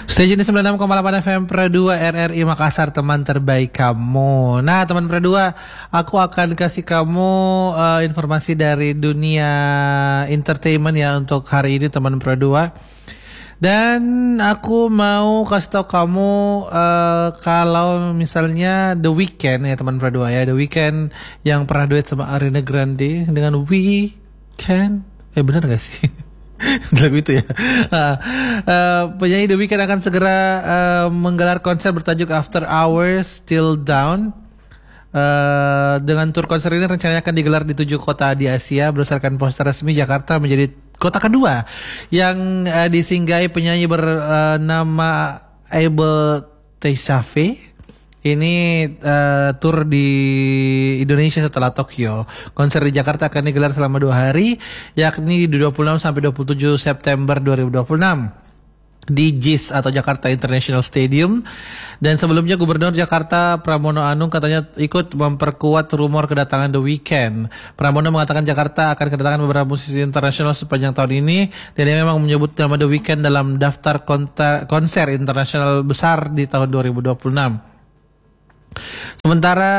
Station 96,8 FM Pro 2 RRI Makassar, teman terbaik kamu. Nah, teman Pro 2, aku akan kasih kamu informasi dari dunia entertainment ya untuk hari ini, teman Pro 2. Dan aku mau kasih tahu kamu kalau misalnya The Weeknd ya, teman Pro 2 ya, The Weeknd yang pernah duet sama Ariana Grande dengan Weeknd. Benar gak sih? Lagu itu ya. Penyanyi The Weeknd akan segera menggelar konser bertajuk After Hours Till Dawn. Dengan tur konser ini rencananya akan digelar di 7 kota di Asia. Berdasarkan poster resmi, Jakarta menjadi kota kedua yang disinggahi penyanyi bernama Abel Tesfaye. Ini tur di Indonesia setelah Tokyo. Konser di Jakarta akan digelar selama 2 hari, yakni di 26 sampai 27 September 2026 di JIS atau Jakarta International Stadium. Dan sebelumnya Gubernur Jakarta Pramono Anung katanya ikut memperkuat rumor kedatangan The Weeknd. Pramono mengatakan Jakarta akan kedatangan beberapa musisi internasional sepanjang tahun ini, dan dia memang menyebut nama The Weeknd dalam daftar konser internasional besar di tahun 2026. Sementara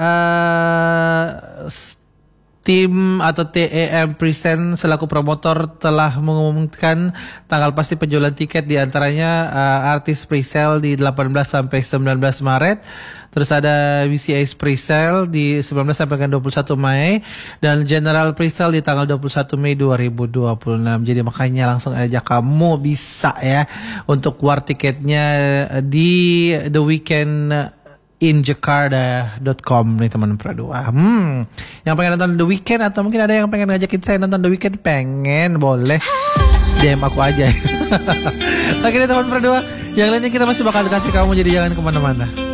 tim atau TEM Present selaku promotor telah mengumumkan tanggal pasti penjualan tiket, di antaranya artis presale di 18 sampai 19 Maret. Terus ada VCS presale di 19 sampai 21 Mei dan General presale di tanggal 21 Mei 2026. Jadi makanya langsung aja kamu bisa ya untuk war tiketnya di The Weeknd injakarta.com nih, teman Pro 2. Yang pengen nonton The Weeknd atau mungkin ada yang pengen ngajakin saya nonton The Weeknd, pengen, boleh DM aku aja. Oke nih, teman Pro 2, yang lainnya kita masih bakal kasih kamu, jadi jangan kemana-mana.